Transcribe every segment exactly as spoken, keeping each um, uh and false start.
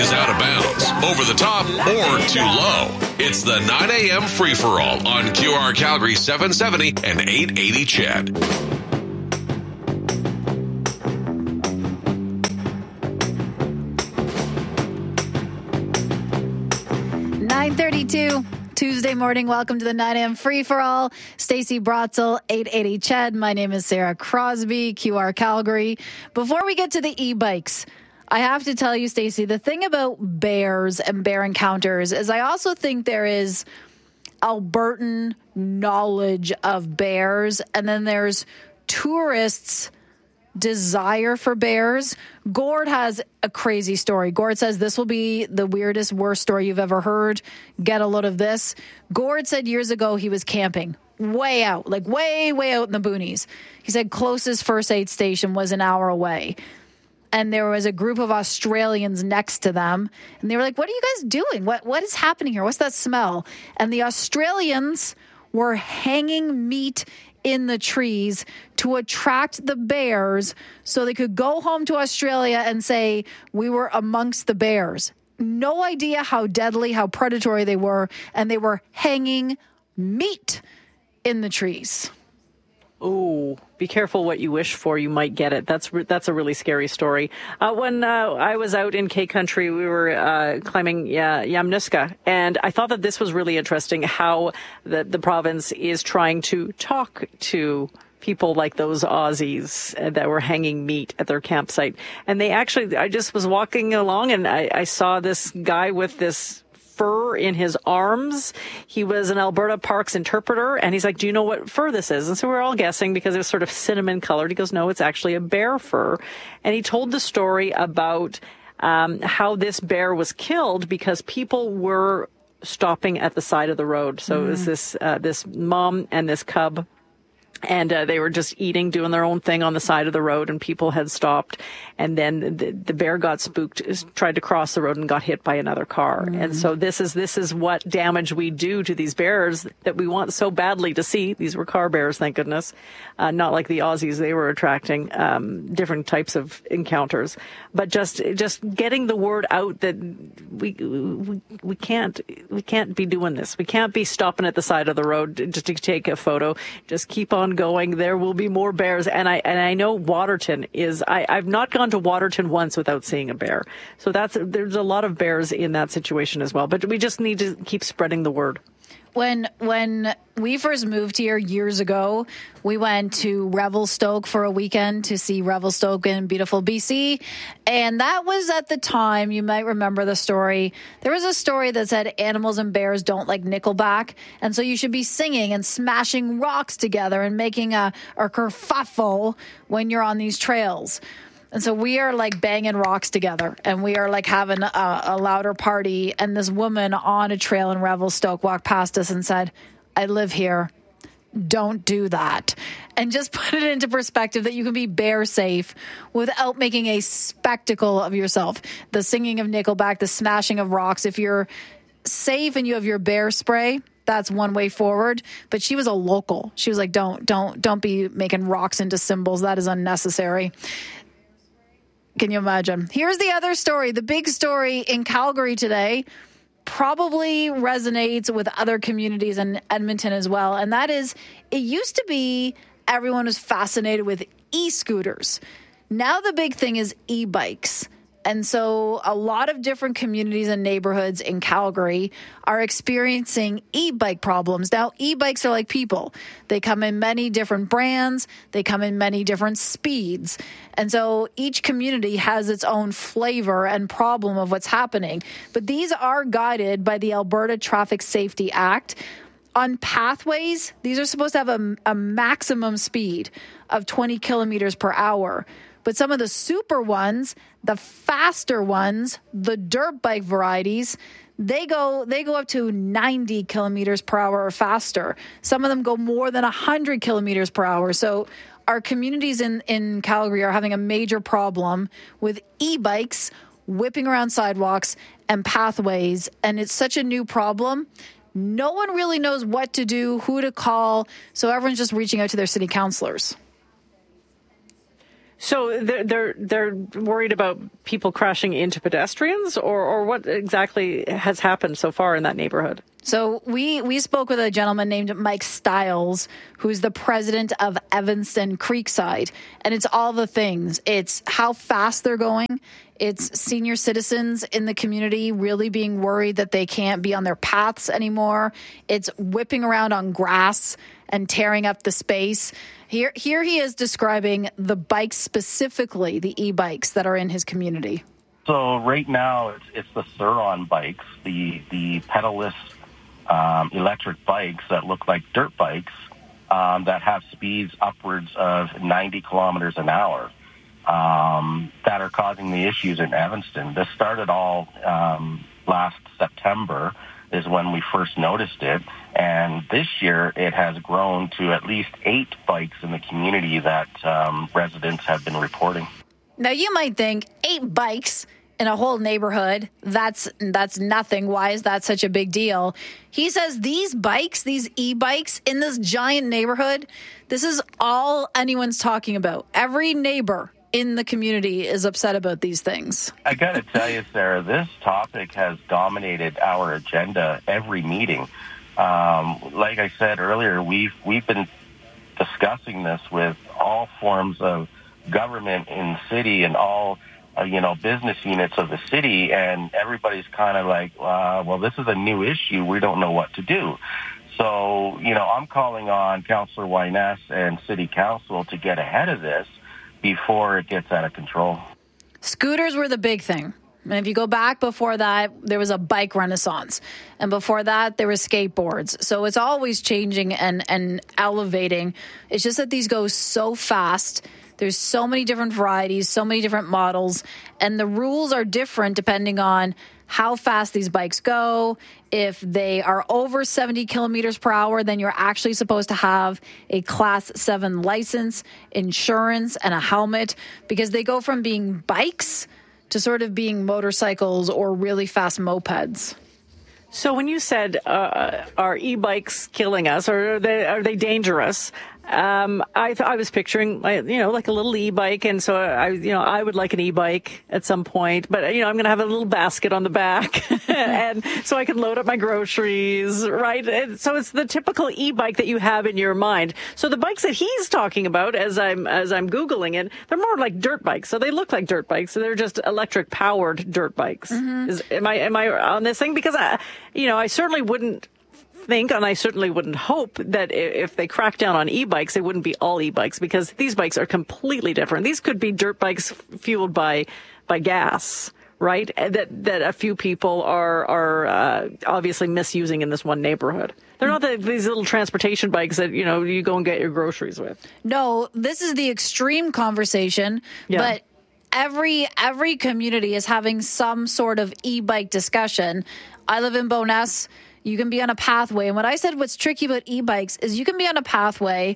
is out of bounds, over the top, or too low. It's the nine a.m. free-for-all on Q R Calgary seven seventy and eight eighty C H E D. nine thirty-two. Tuesday morning. Welcome to the nine a.m. free-for-all. Stacey Brotzel, eight eighty C H E D. My name is Sarah Crosby, Q R Calgary. Before we get to the e-bikes, I have to tell you, Stacey, the thing about bears and bear encounters is I also think there is Albertan knowledge of bears, and then there's tourists' desire for bears. Gord has a crazy story. Gord says this will be the weirdest, worst story you've ever heard. Get a load of this. Gord said years ago he was camping way out, like way, way out in the boonies. He said closest first aid station was an hour away. And there was a group of Australians next to them. And they were like, what are you guys doing? What What is happening here? What's that smell? And the Australians were hanging meat in the trees to attract the bears so they could go home to Australia and say, we were amongst the bears. No idea how deadly, how predatory they were. And they were hanging meat in the trees. Oh, be careful what you wish for. You might get it. That's re- that's a really scary story. Uh, when uh, I was out in K Country, we were uh, climbing uh, Yamnuska, and I thought that this was really interesting, how the, the province is trying to talk to people like those Aussies that were hanging meat at their campsite. And they actually, I just was walking along, and I, I saw this guy with this fur in his arms. He was an Alberta Parks interpreter, and he's like, do you know what fur this is? And so we're all guessing because it was sort of cinnamon colored. He goes, no, it's actually a bear fur. And he told the story about um, how this bear was killed because people were stopping at the side of the road. So mm. it was this uh, this mom and this cub. And uh, they were just eating, doing their own thing on the side of the road, and people had stopped. And then the, the bear got spooked, tried to cross the road, and got hit by another car. Mm. And so this is this is what damage we do to these bears that we want so badly to see. These were car bears, thank goodness, uh, not like the Aussies. They were attracting um, different types of encounters. But just just getting the word out that we we we can't we can't be doing this. We can't be stopping at the side of the road just to take a photo. Just keep on going. There will be more bears. And I and I know Waterton is, I, I've not gone to Waterton once without seeing a bear. So that's, there's a lot of bears in that situation as well. But we just need to keep spreading the word. When when we first moved here years ago, we went to Revelstoke for a weekend to see Revelstoke in beautiful B C. And that was at the time, you might remember the story. There was a story that said animals and bears don't like Nickelback. And so you should be singing and smashing rocks together and making a, a kerfuffle when you're on these trails. And so we are like banging rocks together, and we are like having a, a louder party. And this woman on a trail in Revelstoke walked past us and said, I live here. Don't do that. And just put it into perspective that you can be bear safe without making a spectacle of yourself. The singing of Nickelback, the smashing of rocks. If you're safe and you have your bear spray, that's one way forward. But she was a local. She was like, don't, don't, don't be making rocks into symbols. That is unnecessary. Can you imagine? Here's the other story. The big story in Calgary today probably resonates with other communities in Edmonton as well. And that is, it used to be everyone was fascinated with e-scooters. Now the big thing is e-bikes. And so a lot of different communities and neighborhoods in Calgary are experiencing e-bike problems. Now, e-bikes are like people. They come in many different brands. They come in many different speeds. And so each community has its own flavor and problem of what's happening. But these are guided by the Alberta Traffic Safety Act. On pathways, these are supposed to have a, a maximum speed of twenty kilometers per hour. But some of the super ones, the faster ones, the dirt bike varieties, they go they go up to ninety kilometers per hour or faster. Some of them go more than one hundred kilometers per hour. So our communities in, in Calgary are having a major problem with e-bikes whipping around sidewalks and pathways. And it's such a new problem. No one really knows what to do, who to call. So everyone's just reaching out to their city councillors. So they're they're, they're worried about people crashing into pedestrians, or, or what exactly has happened so far in that neighborhood? So we, we spoke with a gentleman named Mike Stiles, who's the president of Evanston Creekside. And it's all the things. It's how fast they're going. It's senior citizens in the community really being worried that they can't be on their paths anymore. It's whipping around on grass and tearing up the space. Here, here he is describing the bikes specifically, the e-bikes that are in his community. So right now it's, it's the Sur-On bikes, the, the pedalless um, electric bikes that look like dirt bikes um, that have speeds upwards of ninety kilometers an hour um, that are causing the issues in Evanston. This started all um, last September is when we first noticed it. And this year it has grown to at least eight bikes in the community that um, residents have been reporting. Now, you might think eight bikes in a whole neighborhood, that's that's nothing. Why is that such a big deal? He says these bikes, these e-bikes in this giant neighborhood, this is all anyone's talking about. Every neighbor in the community is upset about these things. I got to tell you, Sarah, this topic has dominated our agenda every meeting. Um, like I said earlier, we've we've been discussing this with all forms of government in the city and all uh, you know business units of the city, and everybody's kind of like, uh, well, this is a new issue. We don't know what to do. So, you know, I'm calling on Councillor Wyness and City Council to get ahead of this before it gets out of control. Scooters were the big thing. And if you go back before that, there was a bike renaissance. And before that, there was skateboards. So it's always changing and, and elevating. It's just that these go so fast. There's so many different varieties, so many different models. And the rules are different depending on how fast these bikes go. If they are over seventy kilometers per hour, then you're actually supposed to have a class seven license, insurance, and a helmet, because they go from being bikes to sort of being motorcycles or really fast mopeds. So when you said, uh, are e-bikes killing us, or are they, are they dangerous? Um, I th- I was picturing, you know, like a little e-bike, and so I, you know, I would like an e-bike at some point, but you know, I'm going to have a little basket on the back, and so I can load up my groceries, right? And so it's the typical e-bike that you have in your mind. So the bikes that he's talking about, as I'm as I'm googling it, they're more like dirt bikes. So they look like dirt bikes. So they're just electric powered dirt bikes. Mm-hmm. Is, am I am I on this thing? Because I, you know, I certainly wouldn't think, and I certainly wouldn't hope, that if they crack down on e-bikes, they wouldn't be all e-bikes, because these bikes are completely different. These could be dirt bikes fueled by by gas, right? That that a few people are are uh, obviously misusing in this one neighborhood. They're not the, these little transportation bikes that, you know, you go and get your groceries with. No, this is the extreme conversation, yeah. But every every community is having some sort of e-bike discussion. I live in Bowness. You can be on a pathway. And what I said, what's tricky about e-bikes is you can be on a pathway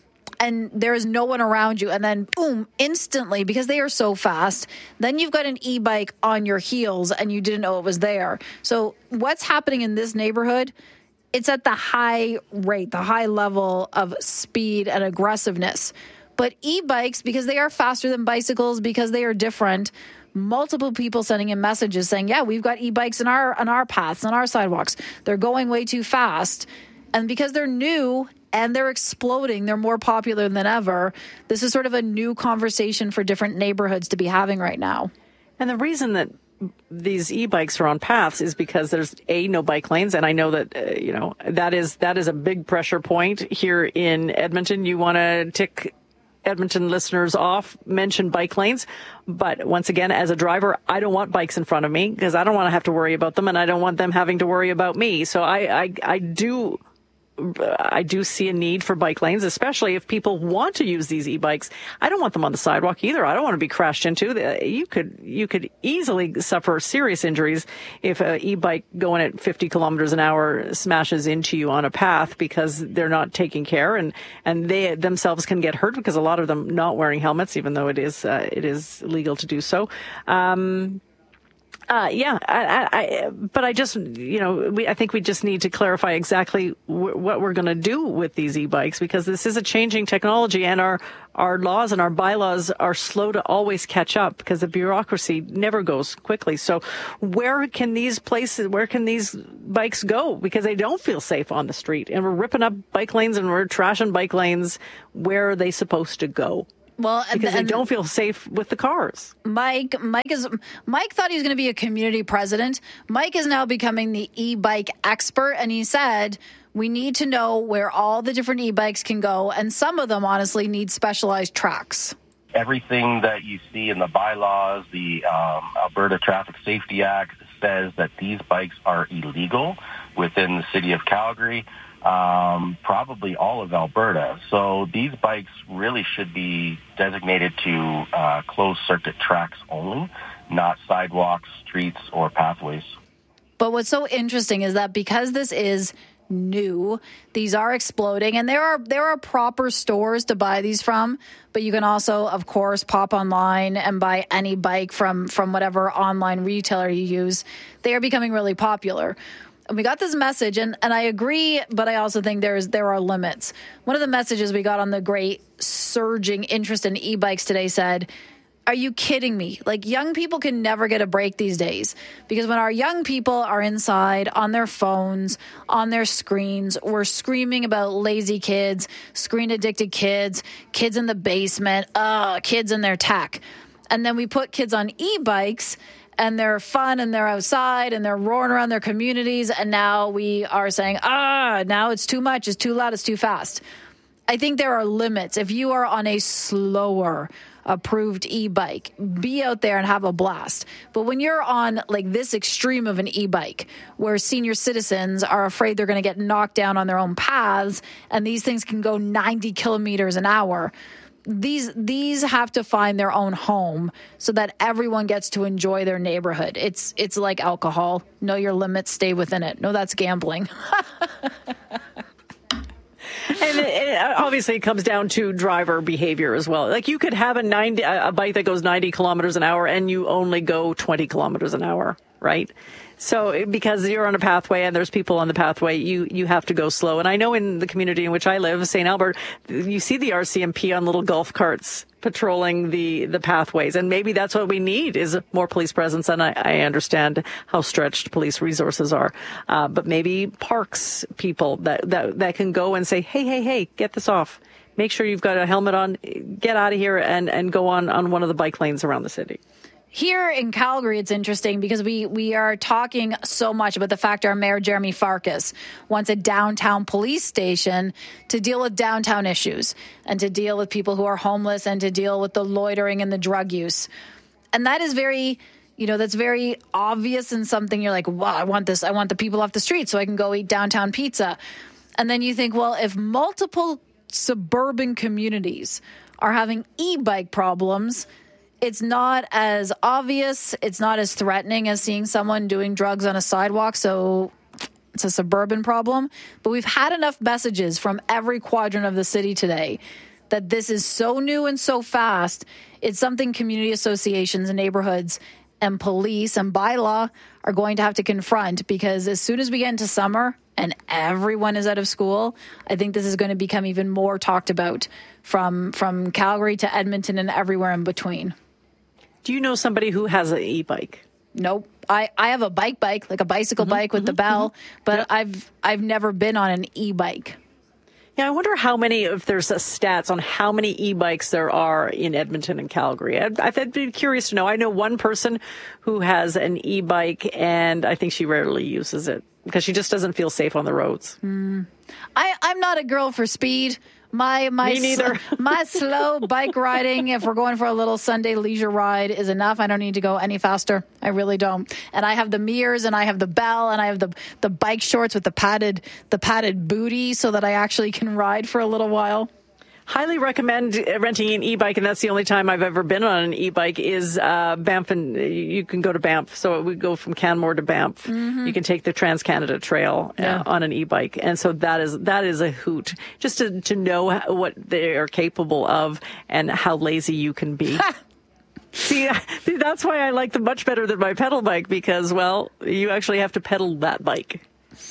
and there is no one around you. And then, boom, instantly, because they are so fast, then you've got an e-bike on your heels and you didn't know it was there. So what's happening in this neighborhood, it's at the high rate, the high level of speed and aggressiveness. But e-bikes, because they are faster than bicycles, because they are different, multiple people sending in messages saying, yeah, we've got e-bikes in our on our paths, on our sidewalks. They're going way too fast. And because they're new and they're exploding, they're more popular than ever. This is sort of a new conversation for different neighborhoods to be having right now. And the reason that these e-bikes are on paths is because there's a no bike lanes, and I know that uh, you know that is that is a big pressure point here in Edmonton. You want to tick Edmonton listeners off, mention bike lanes. But once again, as a driver, I don't want bikes in front of me because I don't want to have to worry about them, and I don't want them having to worry about me. So I, I, I do, I do see a need for bike lanes, especially if people want to use these e-bikes. I don't want them on the sidewalk either. I don't want to be crashed into. You could, you could easily suffer serious injuries if an e-bike going at fifty kilometers an hour smashes into you on a path because they're not taking care, and, and they themselves can get hurt because a lot of them not wearing helmets, even though it is, uh, it is legal to do so. Um, Uh, yeah, I, I, but I just, you know, we, I think we just need to clarify exactly w- what we're going to do with these e-bikes, because this is a changing technology, and our our laws and our bylaws are slow to always catch up because the bureaucracy never goes quickly. So where can these places, where can these bikes go? Because they don't feel safe on the street, and we're ripping up bike lanes and we're trashing bike lanes. Where are they supposed to go? Well, and, because they and don't feel safe with the cars. Mike, Mike is Mike thought he was going to be a community president. Mike is now becoming the e-bike expert, and he said we need to know where all the different e-bikes can go, and some of them honestly need specialized tracks. Everything that you see in the bylaws, the um, Alberta Traffic Safety Act says that these bikes are illegal within the city of Calgary. Um, probably all of Alberta. So these bikes really should be designated to uh, closed circuit tracks only, not sidewalks, streets, or pathways. But what's so interesting is that because this is new, these are exploding, and there are there are proper stores to buy these from, but you can also, of course, pop online and buy any bike from from whatever online retailer you use. They are becoming really popular. We got this message, and, and I agree, but I also think there's there are limits. One of the messages we got on the great surging interest in e-bikes today said, are you kidding me? Like, young people can never get a break these days, because when our young people are inside on their phones, on their screens, we're screaming about lazy kids, screen-addicted kids, kids in the basement, uh, kids in their tech. And then we put kids on e-bikes, and they're fun, and they're outside, and they're roaring around their communities, and now we are saying, ah, now it's too much, it's too loud, it's too fast. I think there are limits. If you are on a slower approved e-bike, be out there and have a blast. But when you're on like this extreme of an e-bike, where senior citizens are afraid they're going to get knocked down on their own paths, and these things can go ninety kilometers an hour, These these have to find their own home so that everyone gets to enjoy their neighborhood. It's it's like alcohol. Know your limits, stay within it. No, that's gambling. And it, it, obviously, it comes down to driver behavior as well. Like, you could have a ninety a bike that goes ninety kilometers an hour, and you only go twenty kilometers an hour, right? So because you're on a pathway and there's people on the pathway, you, you have to go slow. And I know in the community in which I live, Saint Albert, you see the R C M P on little golf carts patrolling the, the pathways. And maybe that's what we need, is more police presence. And I, I understand how stretched police resources are. Uh, but maybe parks people that, that, that can go and say, hey, hey, hey, get this off. Make sure you've got a helmet on, get out of here, and, and go on, on one of the bike lanes around the city. Here in Calgary, it's interesting because we, we are talking so much about the fact our Mayor Jeremy Farkas wants a downtown police station to deal with downtown issues and to deal with people who are homeless and to deal with the loitering and the drug use. And that is very, you know, that's very obvious and something you're like, wow, I want this. I want the people off the street so I can go eat downtown pizza. And then you think, well, if multiple suburban communities are having e-bike problems, it's not as obvious, it's not as threatening as seeing someone doing drugs on a sidewalk, so it's a suburban problem. But we've had enough messages from every quadrant of the city today that this is so new and so fast, it's something community associations and neighborhoods and police and bylaw are going to have to confront, because as soon as we get into summer and everyone is out of school, I think this is going to become even more talked about from, from Calgary to Edmonton and everywhere in between. Do you know somebody who has an e-bike? Nope. I, I have a bike bike, like a bicycle mm-hmm, bike with mm-hmm, the bell, mm-hmm. but yep. I've I've never been on an e-bike. Yeah, I wonder how many, if there's a stats on how many e-bikes there are in Edmonton and Calgary. I'd, I'd be curious to know. I know one person who has an e-bike, and I think she rarely uses it because she just doesn't feel safe on the roads. Mm. I, I'm not a girl for speed. My my Me neither. my slow bike riding, if we're going for a little Sunday leisure ride, is enough. I don't need to go any faster. I really don't. And I have the mirrors, and I have the bell, and I have the the bike shorts with the padded the padded booty, so that I actually can ride for a little while. Highly recommend renting an e-bike, and that's the only time I've ever been on an e-bike is uh, Banff, and you can go to Banff. So we go from Canmore to Banff. Mm-hmm. You can take the Trans-Canada Trail uh, yeah. on an e-bike, and so that is that is a hoot. Just to, to know what they are capable of and how lazy you can be. See, see, that's why I like them much better than my pedal bike because, well, you actually have to pedal that bike.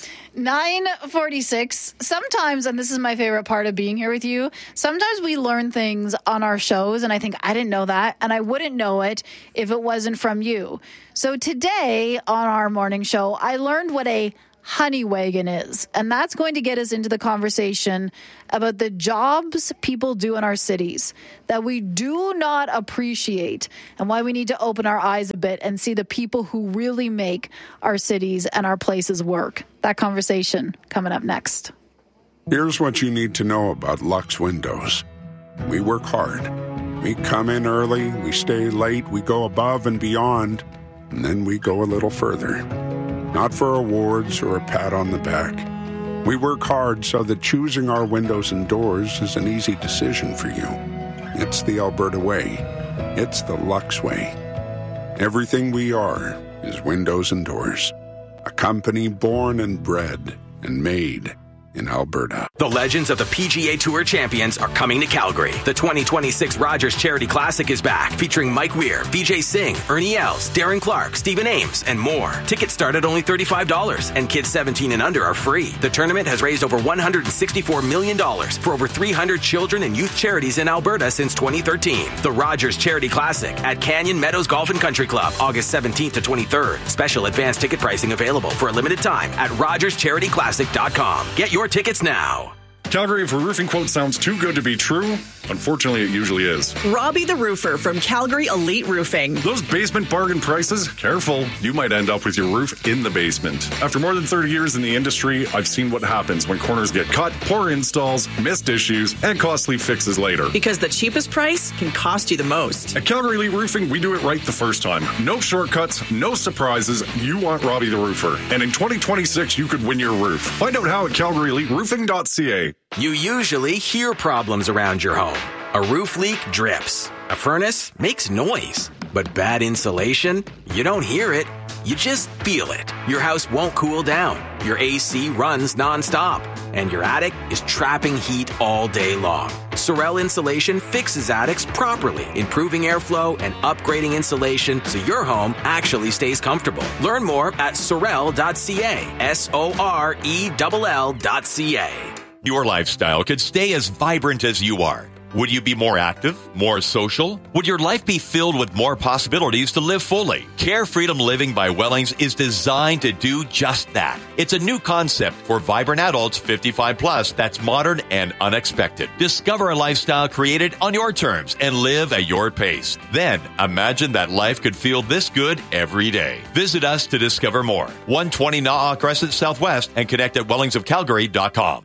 nine forty-six. Sometimes, and this is my favorite part of being here with you, sometimes we learn things on our shows, and I think I didn't know that, and I wouldn't know it if it wasn't from you. So today on our morning show, I learned what a honey wagon is, and that's going to get us into the conversation about the jobs people do in our cities that we do not appreciate and why we need to open our eyes a bit and see the people who really make our cities and our places work. That conversation coming up next. Here's what you need to know about Lux Windows. We work hard. We come in early, we stay late, we go above and beyond, and then we go a little further. Not for awards or a pat on the back. We work hard so that choosing our windows and doors is an easy decision for you. It's the Alberta way. It's the Lux way. Everything we are is windows and doors. A company born and bred and made in Alberta. The legends of the P G A Tour champions are coming to Calgary. The twenty twenty-six Rogers Charity Classic is back, featuring Mike Weir, Vijay Singh, Ernie Els, Darren Clark, Stephen Ames, and more. Tickets start at only thirty-five dollars, and kids seventeen and under are free. The tournament has raised over one hundred sixty-four million dollars for over three hundred children and youth charities in Alberta since twenty thirteen. The Rogers Charity Classic at Canyon Meadows Golf and Country Club, August seventeenth to twenty-third. Special advanced ticket pricing available for a limited time at rogers charity classic dot com. Get your tickets now. Calgary, if a roofing quote sounds too good to be true, unfortunately it usually is. Robbie the Roofer from Calgary Elite Roofing. Those basement bargain prices? Careful, you might end up with your roof in the basement. After more than thirty years in the industry, I've seen what happens when corners get cut, poor installs, missed issues, and costly fixes later. Because the cheapest price can cost you the most. At Calgary Elite Roofing, we do it right the first time. No shortcuts, no surprises. You want Robbie the Roofer. And in twenty twenty-six, you could win your roof. Find out how at calgary elite roofing dot c a. You usually hear problems around your home. A roof leak drips. A furnace makes noise. But bad insulation? You don't hear it. You just feel it. Your house won't cool down. Your A C runs nonstop. And your attic is trapping heat all day long. Sorel Insulation fixes attics properly, improving airflow and upgrading insulation so your home actually stays comfortable. Learn more at sorel dot c a. S O R E L L dot c a. Your lifestyle could stay as vibrant as you are. Would you be more active, more social? Would your life be filled with more possibilities to live fully? Care Freedom Living by Wellings is designed to do just that. It's a new concept for vibrant adults fifty-five plus that's modern and unexpected. Discover a lifestyle created on your terms and live at your pace. Then imagine that life could feel this good every day. Visit us to discover more. one twenty Na'a Crescent Southwest and connect at wellings of calgary dot com.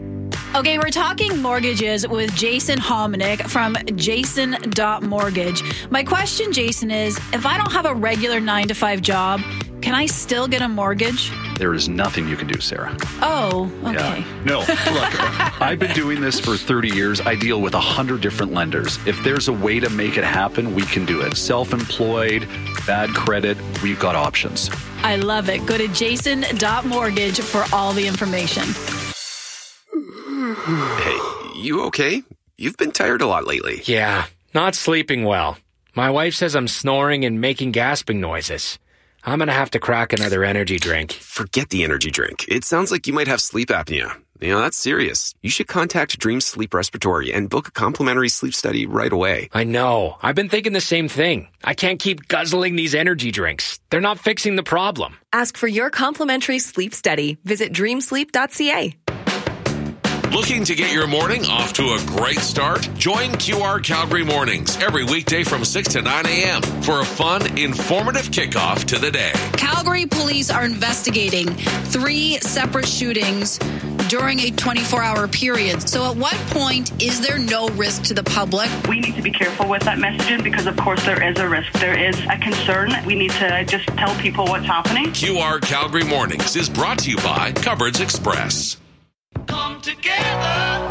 Okay, we're talking mortgages with Jason Hominick from jason dot mortgage. My question, Jason, is if I don't have a regular nine to five job, can I still get a mortgage? There is nothing you can do, Sarah. Oh, okay. Yeah. No, look, I've been doing this for thirty years. I deal with one hundred different lenders. If there's a way to make it happen, we can do it. Self-employed, bad credit, we've got options. I love it. Go to jason dot mortgage for all the information. Hey, you okay? You've been tired a lot lately. Yeah, not sleeping well. My wife says I'm snoring and making gasping noises. I'm going to have to crack another energy drink. Forget the energy drink. It sounds like you might have sleep apnea. You know, that's serious. You should contact Dream Sleep Respiratory and book a complimentary sleep study right away. I know. I've been thinking the same thing. I can't keep guzzling these energy drinks. They're not fixing the problem. Ask for your complimentary sleep study. Visit dream sleep dot c a. Looking to get your morning off to a great start? Join Q R Calgary Mornings every weekday from six to nine a.m. for a fun, informative kickoff to the day. Calgary police are investigating three separate shootings during a twenty-four hour period. So at what point is there no risk to the public? We need to be careful with that messaging because, of course, there is a risk. There is a concern. We need to just tell people what's happening. Q R Calgary Mornings is brought to you by Cupboards Express. Come together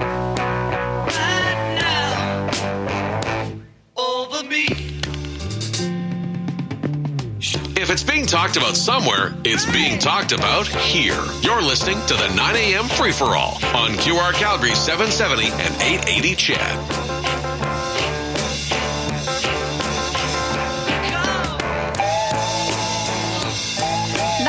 right now over me. If it's being talked about somewhere, it's being talked about here. You're listening to the nine a.m. Free-for-All on Q R Calgary seven seventy and eight eighty C H E D.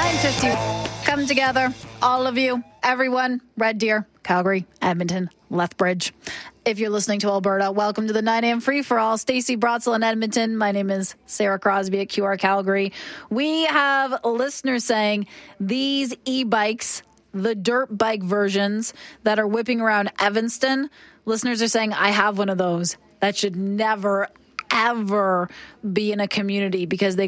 nine fifty. Come together, all of you, everyone, Red Deer, Calgary, Edmonton, Lethbridge. If you're listening to Alberta, welcome to the nine a.m. free for all. Stacey Brotzel in Edmonton. My name is Sarah Crosby at Q R Calgary. We have listeners saying these e-bikes, the dirt bike versions that are whipping around Evanston, listeners are saying, I have one of those. That should never, ever be in a community because they